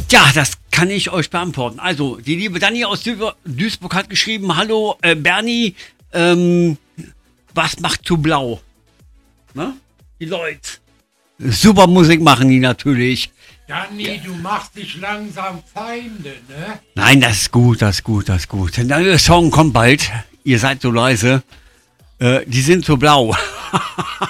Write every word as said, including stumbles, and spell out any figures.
Ja, das kann ich euch beantworten. Also, die liebe Dani aus Dü- Duisburg hat geschrieben, hallo äh, Bernie, ähm, was macht du blau? Ne? Die Leute. Super Musik machen die natürlich. Danny, du machst dich langsam Feinde, ne? Nein, das ist gut, das ist gut, das ist gut. Der Song kommt bald. Ihr seid so leise. Äh, die sind so blau.